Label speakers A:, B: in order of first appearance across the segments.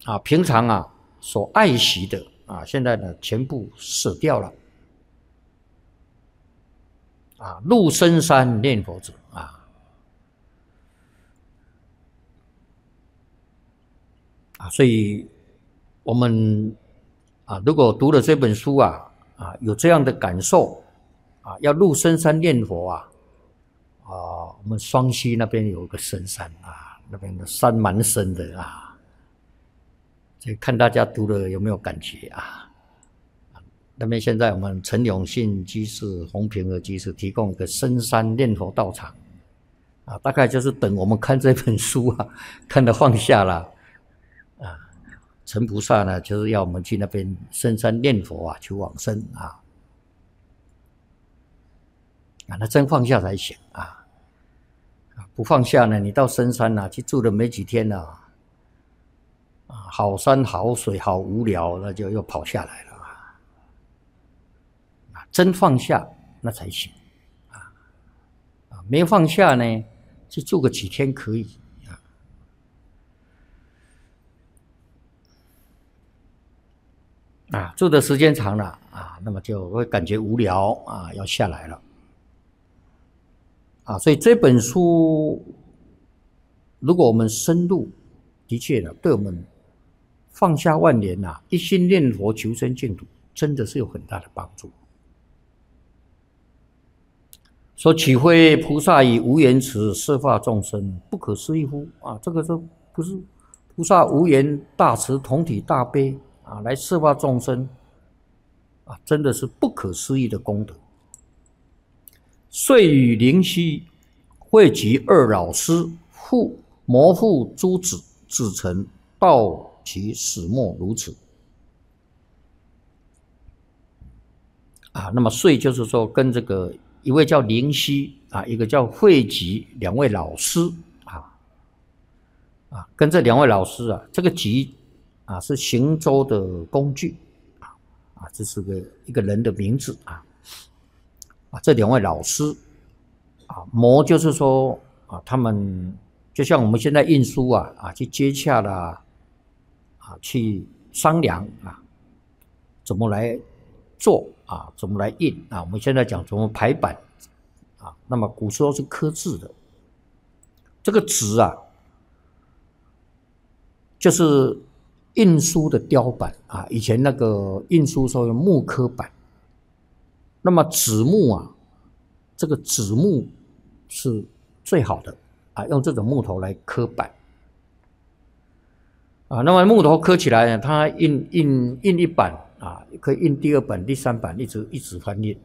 A: 平常所爱惜的现在呢全部舍掉了入深山念佛者所以我们如果读了这本书有这样的感受要入深山念佛我们双溪那边有一个深山那边的山蛮深的所以看大家读了有没有感觉那边现在我们陈永信居士、洪平和居士提供一个深山念佛道场大概就是等我们看这本书看得放下了陈菩萨呢就是要我们去那边深山念佛求往生那真放下才行不放下呢，你到深山去住了没几天好山好水好无聊，那就又跑下来了真放下那才行没放下呢，就住个几天可以住的时间长了那么就会感觉无聊要下来了所以这本书如果我们深入，的确对我们放下万年一心念佛求生净土真的是有很大的帮助。说岂非菩萨以无言慈摄化众生，不可思议乎这个就不是菩萨无言大慈同体大悲来摄化众生真的是不可思议的功德。遂与灵犀汇集二老师，摩护诸子臣，道其始末如此那么遂就是说跟这个一位叫灵犀一个叫汇集两位老师跟这两位老师这个集是行舟的工具这是一个人的名字这两位老师摩就是说他们就像我们现在印书去接洽啦去商量怎么来做怎么来印我们现在讲怎么排版那么古时候是刻字的，这个纸就是印书的雕版以前那个印书时候用木刻版，那么纸木这个纸木是最好的用这种木头来刻版那么木头刻起来呢，它印一版可以印第二版、第三版，一直翻印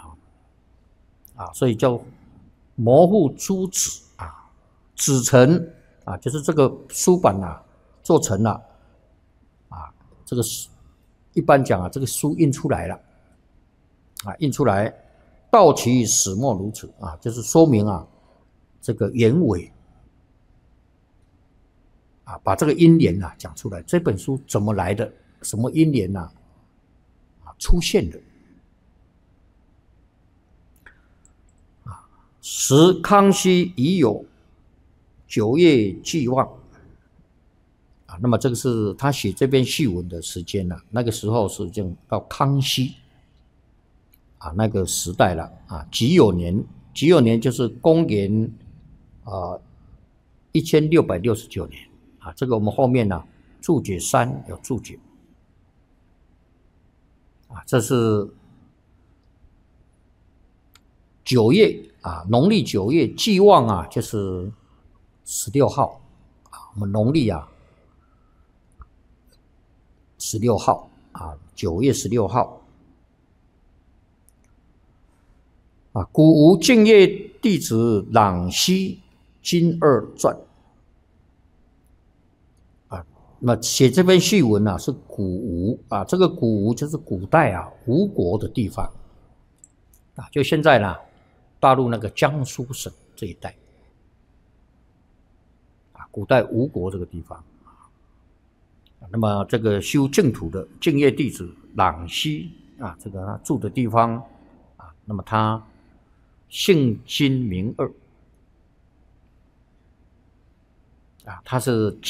A: 所以叫摩护诸子子成就是这个书版做成了这个一般讲这个书印出来了印出来道其始末如此就是说明这个原委把这个因缘讲出来，这本书怎么来的，什么因缘出现的时康熙已有9月寄望那么这个是他写这篇序文的时间那个时候是已经到康熙那个时代了己酉年就是公元1669年这个我们后面注解3有注解这是9月农历9月寄望就是16号我们农历16号9月16号古无净业弟子朗西金二传那么写这篇序文是古吴这个古吴就是古代吴国的地方就现在大陆那个江苏省这一带古代吴国这个地方那么这个修净土的净业弟子朗西这个他住的地方那么他姓金名二他是